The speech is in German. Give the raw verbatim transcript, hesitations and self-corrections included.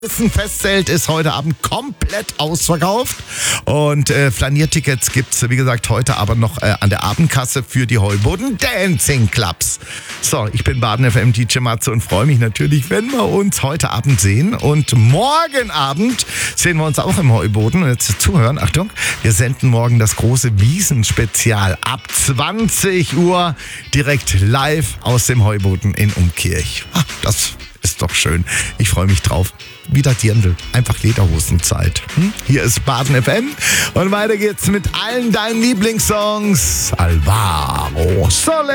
Das Festzelt ist heute Abend komplett ausverkauft und äh, Flaniertickets gibt's wie gesagt heute aber noch äh, an der Abendkasse für die Heuboden Dancing Clubs. So, ich bin Baden F M D J Matze und freue mich natürlich, wenn wir uns heute Abend sehen, und morgen Abend sehen wir uns auch im Heuboden. Und jetzt zuhören, Achtung, wir senden morgen das große Wiesenspezial ab zwanzig Uhr direkt live aus dem Heuboden in Umkirch. Ach, das ist doch schön. Ich freue mich drauf. Wieder Dirndl. Einfach Lederhosenzeit. Hm? Hier ist Baden F M und weiter geht's mit allen deinen Lieblingssongs. Alvaro Soler.